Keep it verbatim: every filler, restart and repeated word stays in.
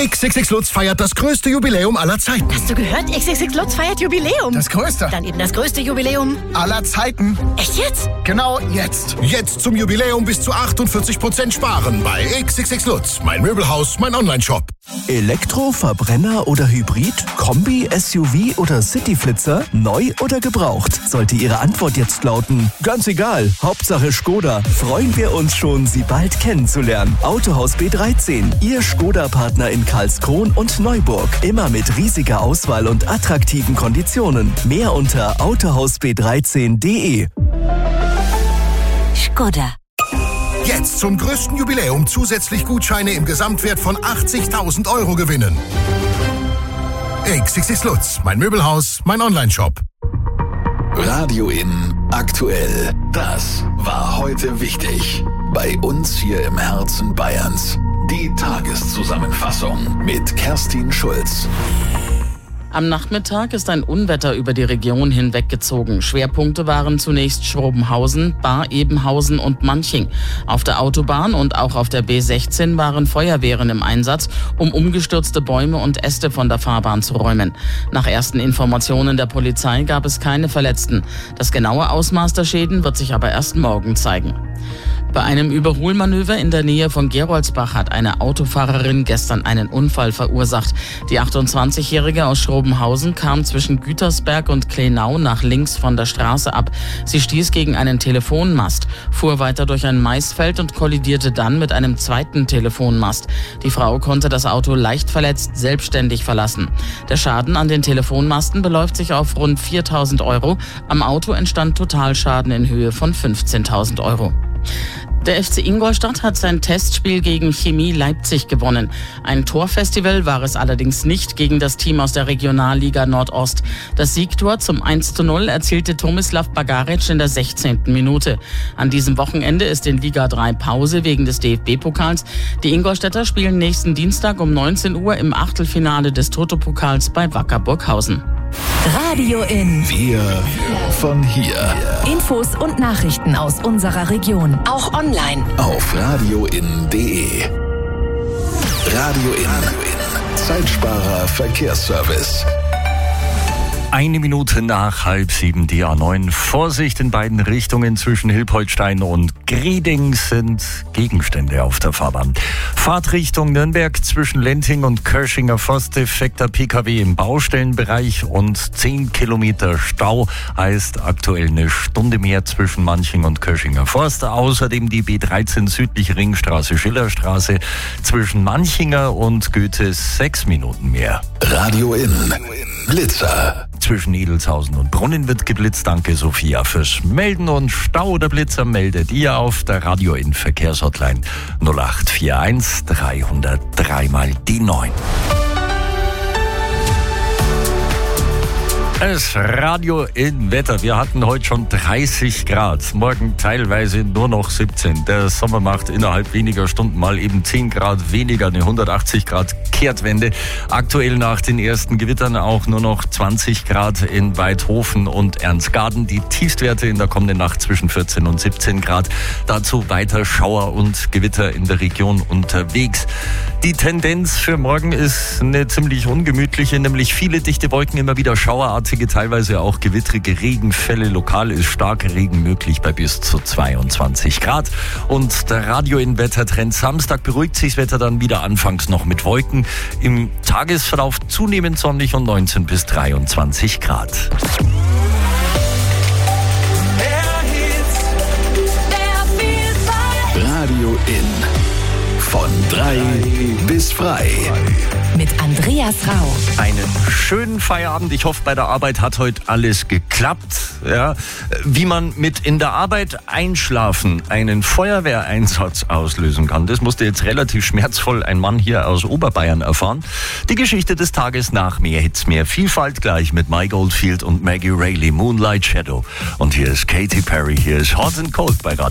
X X X Lutz feiert das größte Jubiläum aller Zeiten. Hast du gehört? X X X Lutz feiert Jubiläum. Das größte? Dann eben das größte Jubiläum aller Zeiten. Echt jetzt? Genau jetzt. Jetzt zum Jubiläum bis zu achtundvierzig Prozent sparen bei X X X Lutz. Mein Möbelhaus, mein Onlineshop. Elektro, Verbrenner oder Hybrid? Kombi, S U V oder Cityflitzer? Neu oder gebraucht? Sollte Ihre Antwort jetzt lauten, ganz egal, Hauptsache Skoda, freuen wir uns schon, Sie bald kennenzulernen. Autohaus B dreizehn, Ihr Skoda-Partner in Karlskron und Neuburg. Immer mit riesiger Auswahl und attraktiven Konditionen. Mehr unter autohaus b dreizehn punkt de. Skoda. Jetzt zum größten Jubiläum zusätzlich Gutscheine im Gesamtwert von achtzigtausend Euro gewinnen. X X X Lutz, mein Möbelhaus, mein Onlineshop. Radio In aktuell. Das war heute wichtig. Bei uns hier im Herzen Bayerns. Die Tageszusammenfassung mit Kerstin Schulz. Am Nachmittag ist ein Unwetter über die Region hinweggezogen. Schwerpunkte waren zunächst Schrobenhausen, Bar-Ebenhausen und Manching. Auf der Autobahn und auch auf der B sechzehn waren Feuerwehren im Einsatz, um umgestürzte Bäume und Äste von der Fahrbahn zu räumen. Nach ersten Informationen der Polizei gab es keine Verletzten. Das genaue Ausmaß der Schäden wird sich aber erst morgen zeigen. Bei einem Überholmanöver in der Nähe von Geroldsbach hat eine Autofahrerin gestern einen Unfall verursacht. Die achtundzwanzigjährige aus Schrobenhausen kam zwischen Gütersberg und Kleinau nach links von der Straße ab. Sie stieß gegen einen Telefonmast, fuhr weiter durch ein Maisfeld und kollidierte dann mit einem zweiten Telefonmast. Die Frau konnte das Auto leicht verletzt selbstständig verlassen. Der Schaden an den Telefonmasten beläuft sich auf rund viertausend Euro. Am Auto entstand Totalschaden in Höhe von fünfzehntausend Euro. Der F C Ingolstadt hat sein Testspiel gegen Chemie Leipzig gewonnen. Ein Torfestival war es allerdings nicht gegen das Team aus der Regionalliga Nordost. Das Siegtor zum eins zu null erzielte Tomislav Bagaric in der sechzehnten Minute. An diesem Wochenende ist in Liga drei Pause wegen des D F B-Pokals. Die Ingolstädter spielen nächsten Dienstag um neunzehn Uhr im Achtelfinale des Toto-Pokals bei Wacker Burghausen. Radio In. Wir von hier. Infos und Nachrichten aus unserer Region. Auch online. Auf radioin punkt de. Radio In. Zeitsparer Verkehrsservice. Eine Minute nach halb sieben, die A neun. Vorsicht in beiden Richtungen zwischen Hilpoltstein und Greding sind Gegenstände auf der Fahrbahn. Fahrtrichtung Nürnberg zwischen Lenting und Körschinger Forst, defekter P K W im Baustellenbereich und zehn Kilometer Stau heißt aktuell eine Stunde mehr zwischen Manching und Körschinger Forst. Außerdem die B dreizehn südliche Ringstraße Schillerstraße zwischen Manchinger und Goethe sechs Minuten mehr. Radio In. Blitzer. Zwischen Edelshausen und Brunnen wird geblitzt. Danke, Sophia, fürs Melden. Und Stau oder Blitzer meldet ihr auf der Radio In Verkehrshotline null acht vier eins dreihundertdrei mal die neun. Das Radio in Wetter. Wir hatten heute schon dreißig Grad. Morgen teilweise nur noch siebzehn. Der Sommer macht innerhalb weniger Stunden mal eben zehn Grad weniger. Eine hundertachtzig Grad Kehrtwende. Aktuell nach den ersten Gewittern auch nur noch zwanzig Grad in Weidhofen und Ernstgarten. Die Tiefstwerte in der kommenden Nacht zwischen vierzehn und siebzehn Grad. Dazu weiter Schauer und Gewitter in der Region unterwegs. Die Tendenz für morgen ist eine ziemlich ungemütliche, nämlich viele dichte Wolken, immer wieder schauerartige, teilweise auch gewittrige Regenfälle. Lokal ist starker Regen möglich bei bis zu zweiundzwanzig Grad. Und der Radio in Wettertrend Samstag beruhigt sich das Wetter dann wieder anfangs noch mit Wolken. Im Tagesverlauf zunehmend sonnig und neunzehn bis dreiundzwanzig Grad. Radio In. Von drei bis frei. Mit Andreas Rau. Einen schönen Feierabend. Ich hoffe, bei der Arbeit hat heute alles geklappt. Ja. Wie man mit in der Arbeit einschlafen einen Feuerwehreinsatz auslösen kann, das musste jetzt relativ schmerzvoll ein Mann hier aus Oberbayern erfahren. Die Geschichte des Tages nach mehr Hits, mehr Vielfalt gleich mit Mike Oldfield und Maggie Rayleigh, Moonlight Shadow. Und hier ist Katy Perry, hier ist Hot and Cold bei Radio.